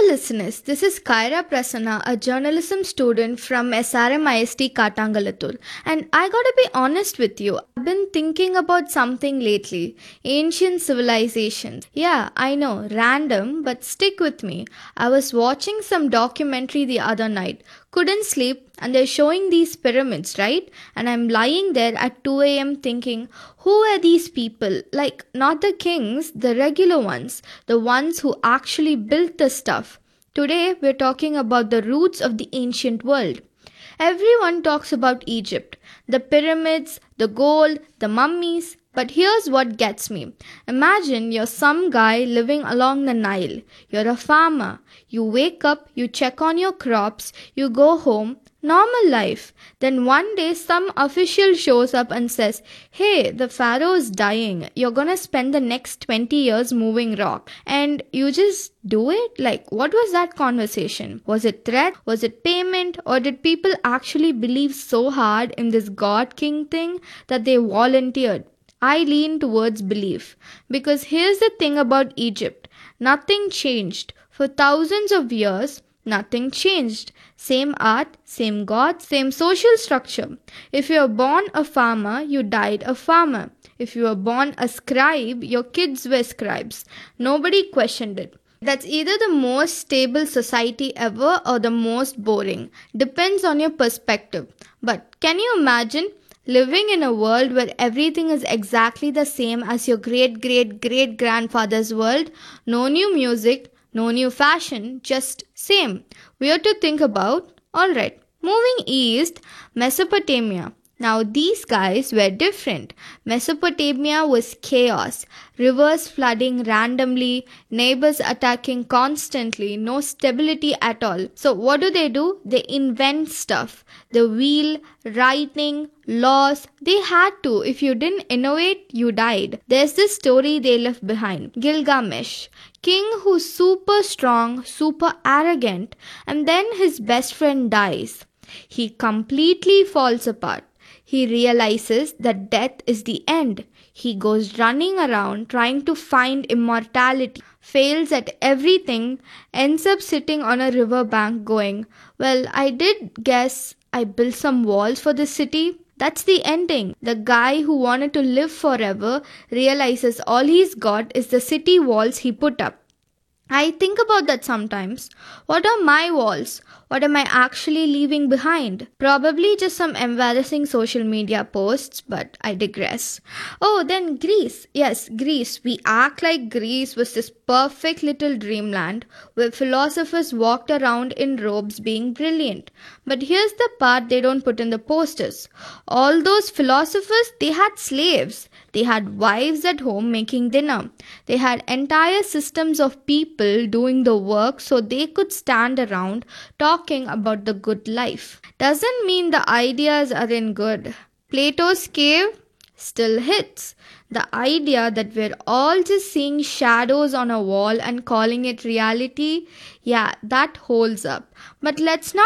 listeners, this is Kaira Prasanna, a journalism student from SRM IST Katangalatur. And I gotta be honest with you, I've been thinking about something lately. Ancient civilizations. Yeah, I know, random, but stick with me. I was watching some documentary the other night. Couldn't sleep, and they're showing these pyramids, right? And I'm lying there at 2 a.m. thinking, who are these people? Like, not the kings, the regular ones, the ones who actually built the stuff. Today, we're talking about the roots of the ancient world. Everyone talks about Egypt, the pyramids, the gold, the mummies. But here's what gets me. Imagine you're some guy living along the Nile. You're a farmer. You wake up, you check on your crops, you go home, normal life. Then one day some official shows up and says, hey, the pharaoh is dying. You're gonna spend the next 20 years moving rock. And you just do it? Like, what was that conversation? Was it threat? Was it payment? Or did people actually believe so hard in this God King thing that they volunteered? I lean towards belief. Because here's the thing about Egypt. Nothing changed. For thousands of years, nothing changed. Same art, same God, same social structure. If you were born a farmer, you died a farmer. If you were born a scribe, your kids were scribes. Nobody questioned it. That's either the most stable society ever or the most boring. Depends on your perspective. But can you imagine living in a world where everything is exactly the same as your great grandfather's world? No new music, no new fashion, just same. Weird to think about? Alright, moving east, Mesopotamia. Now these guys were different. Mesopotamia was chaos. Rivers flooding randomly, neighbors attacking constantly, no stability at all. So what do? They invent stuff. The wheel, writing, laws. They had to. If you didn't innovate, you died. There's this story they left behind. Gilgamesh. King who's super strong, super arrogant, and then his best friend dies. He completely falls apart. He realizes that death is the end. He goes running around trying to find immortality, fails at everything, ends up sitting on a riverbank going, well, I did guess I built some walls for this city. That's the ending. The guy who wanted to live forever realizes all he's got is the city walls he put up. I think about that sometimes. What are my walls? What am I actually leaving behind? Probably just some embarrassing social media posts, but I digress. Oh, then Greece. Yes, Greece. We act like Greece was this perfect little dreamland where philosophers walked around in robes being brilliant. But here's the part they don't put in the posters. All those philosophers, they had slaves. They had wives at home making dinner. They had entire systems of people doing the work so they could stand around talking about the good life. Doesn't mean the ideas aren't good. Plato's cave still hits. The idea that we're all just seeing shadows on a wall and calling it reality, yeah, that holds up. But let's not